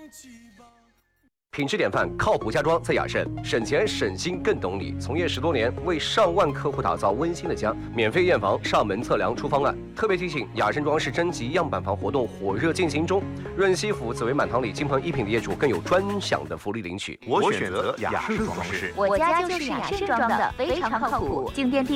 品质典范，靠谱家装在雅盛，省钱省心更懂你。从业10多年，为上万客户打造温馨的家，免费验房、上门测量、出方案。特别提醒，雅盛装饰征集样板房活动火热进行中，润西府紫薇满堂里金鹏一品的业主更有专享的福利领取。 我选择雅盛装饰， 我家就是雅盛装的，非常靠谱，静电